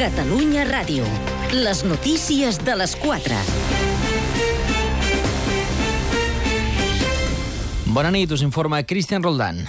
Catalunya Ràdio. Les notícies de les 4. Bona nit, us informa Cristian Roldán.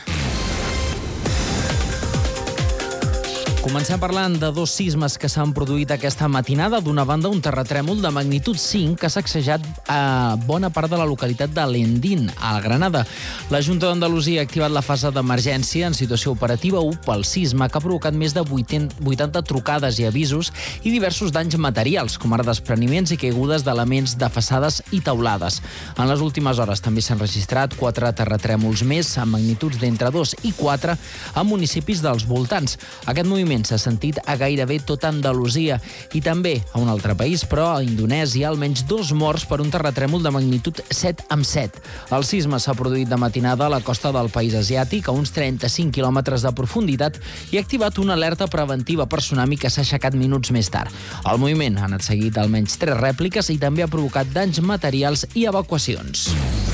Comencem parlant de dos sismes que s'han produït aquesta matinada. D'una banda, un terratrèmol de magnitud 5 que s'ha sacsejat a bona part de la localitat de Lendín, a Granada. La Junta d'Andalusia ha activat la fase d'emergència en situació operativa 1 pel sisme, que ha provocat més de 80 trucades i avisos i diversos danys materials, com ara despreniments i caigudes d'elements de façades i teulades. En les últimes hores també s'han registrat 4 terratrèmols més, amb magnituds d'entre 2 i 4 a municipis dels voltants. Aquest moviment s'ha sentit a gairebé tota Andalusia i també a un altre país, però a Indonèsia, almenys 2 morts per un terratrèmol de magnitud 7,7. El sisme s'ha produït de matinada a la costa del país asiàtic, a uns 35 quilòmetres de profunditat, i ha activat una alerta preventiva per tsunami que s'ha aixecat minuts més tard. El moviment ha anat seguit d'almenys 3 rèpliques i també ha provocat danys materials i evacuacions.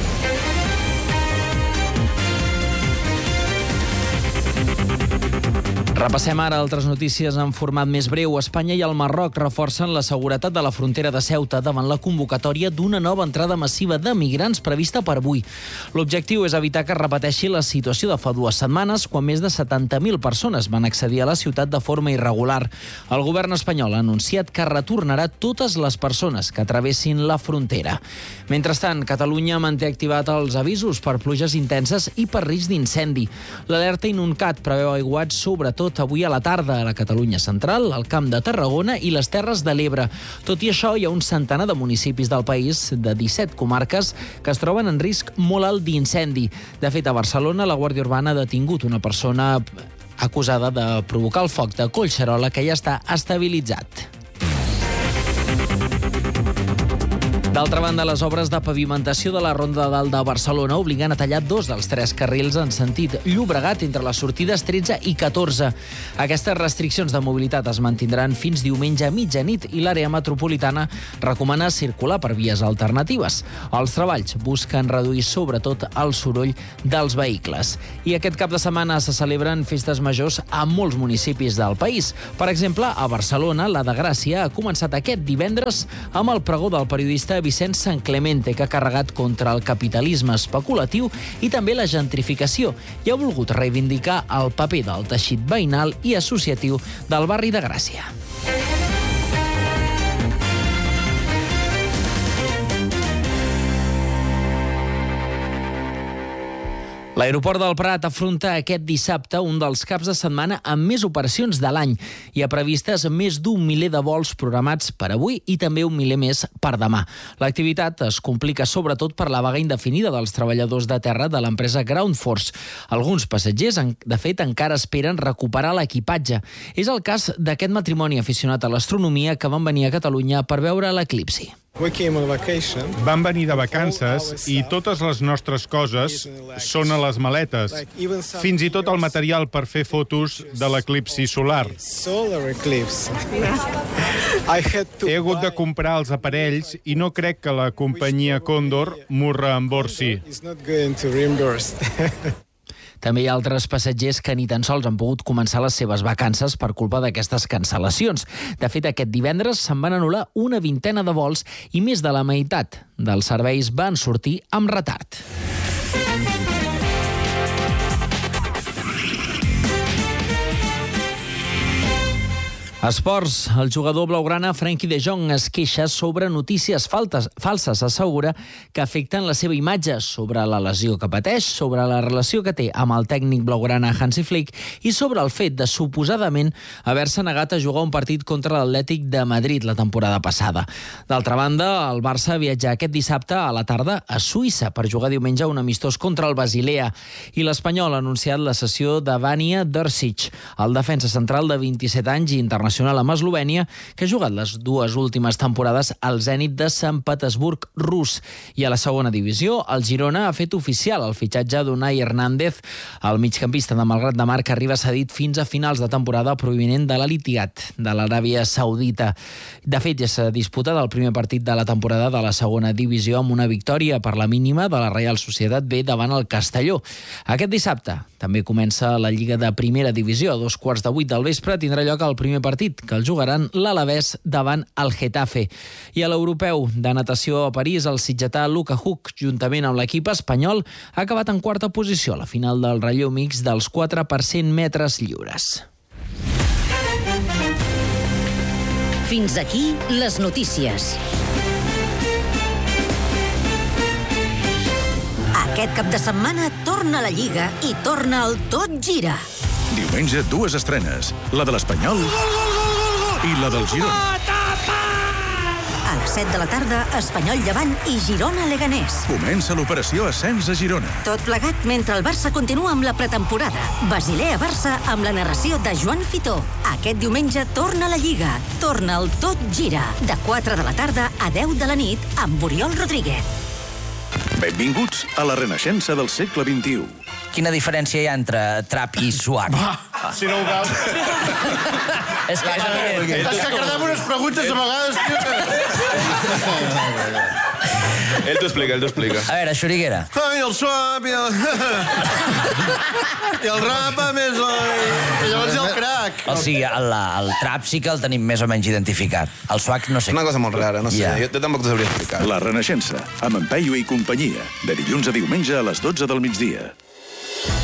Repassem ara altres notícies en format més breu. Espanya i el Marroc reforcen la seguretat de la frontera de Ceuta davant la convocatòria d'una nova entrada massiva de migrants prevista per avui. L'objectiu és evitar que es repeteixi la situació de fa 2 setmanes, quan més de 70.000 persones van accedir a la ciutat de forma irregular. El govern espanyol ha anunciat que retornarà totes les persones que travessin la frontera. Mentrestant, Catalunya manté activat els avisos per pluges intenses i per risc d'incendi. L'alerta Inuncat preveu aiguats sobretot avui a la tarda a la Catalunya central, al Camp de Tarragona i les Terres de l'Ebre. Tot i això, hi ha un centenar de municipis del país, de 17 comarques, que es troben en risc molt alt d'incendi. De fet, a Barcelona, la Guàrdia Urbana ha detingut una persona acusada de provocar el foc de Collserola, que ja està estabilitzat. D'altra banda, les obres de pavimentació de la Ronda de Dalt de Barcelona obliguen a tallar 2 dels 3 carrils en sentit Llobregat entre les sortides 13 i 14. Aquestes restriccions de mobilitat es mantindran fins diumenge a mitjanit i l'àrea metropolitana recomana circular per vies alternatives. Els treballs busquen reduir sobretot el soroll dels vehicles. I aquest cap de setmana se celebren festes majors a molts municipis del país. Per exemple, a Barcelona, la de Gràcia ha començat aquest divendres amb el pregó del periodista Vicent Sanclemente, que ha carregat contra el capitalisme especulatiu i també la gentrificació i ha volgut reivindicar el paper del teixit veïnal i associatiu del barri de Gràcia. L'aeroport del Prat afronta aquest dissabte un dels caps de setmana amb més operacions de l'any. Hi ha previstes més d'1 miler de vols programats per avui i també 1 miler més per demà. L'activitat es complica sobretot per la vaga indefinida dels treballadors de terra de l'empresa Ground Force. Alguns passatgers, de fet, encara esperen recuperar l'equipatge. És el cas d'aquest matrimoni aficionat a l'astronomia que van venir a Catalunya per veure l'eclipsi. Vam venir de vacances i totes les nostres coses són a les maletes. Fins i tot el material per fer fotos de l'eclipsi solar. He hagut de comprar els aparells i no crec que la companyia Condor m'ho reemborsi. També hi ha altres passatgers que ni tan sols han pogut començar les seves vacances per culpa d'aquestes cancel·lacions. De fet, aquest divendres se'n van anul·lar una vintena de vols i més de la meitat dels serveis van sortir amb retard. Esports. El jugador blaugrana Frenkie de Jong es queixa sobre notícies falses. Assegura que afecten la seva imatge, sobre la lesió que pateix, sobre la relació que té amb el tècnic blaugrana Hansi Flick i sobre el fet de suposadament haver-se negat a jugar un partit contra l'Atlètic de Madrid la temporada passada. D'altra banda, el Barça viatja aquest dissabte a la tarda a Suïssa per jugar diumenge un amistós contra el Basilea. I l'Espanyol ha anunciat la cessió de Vanja Drsić, el defensa central de 27 anys i internacional amb Eslovènia, que ha jugat les 2 últimes temporades al Zenit de Sant Petersburg rus. I a la segona divisió, el Girona ha fet oficial el fitxatge d'Unai Hernández, el migcampista de Malgrat de Mar, que arriba cedit fins a finals de temporada provinent de l'Al-Ittihad, de l'Aràbia Saudita. De fet, ja s'ha disputat el primer partit de la temporada de la segona divisió amb una victòria per la mínima de la Reial Societat B davant el Castelló. Aquest dissabte també comença la Lliga de Primera Divisió. A 7:15 del vespre tindrà lloc el primer partit partit que el jugaran l'Alavés davant el Getafe. I a l'europeu de natació a París, el sitgetà Luka Huk, juntament amb l'equip espanyol, ha acabat en quarta posició a la final del relleu mix dels 4 per 100 metres lliures. Fins aquí les notícies. Aquest cap de setmana torna la Lliga i torna el Tot Gira. Diumenge, 2 estrenes. La de l'Espanyol i la del Girona. A les 7 de la tarda, Espanyol Llevant i Girona Leganés. Comença l'operació Ascens a Girona. Tot plegat mentre el Barça continua amb la pretemporada. Basilea-Barça amb la narració de Joan Fitó. Aquest diumenge torna la Lliga. Torna el Tot Gira. De 4 de la tarda a 10 de la nit amb Oriol Rodríguez. Benvinguts a la renaixença del segle XXI. Quina diferència hi ha entre trap i swag? Si no ho veus... És que cardem unes preguntes a vegades, Ell t'ho explica. A veure, Xuriguera. Ai, el swap i el... I el rap, més... I llavors hi ha el crack. O sigui, el trap sí que el tenim més o menys identificat. El swag no sé. Una cosa molt rara, no sé. Ja. Jo tampoc t'ho sabria explicar. La renaixença, amb en Peyu i companyia. De dilluns a diumenge a les 12 del migdia.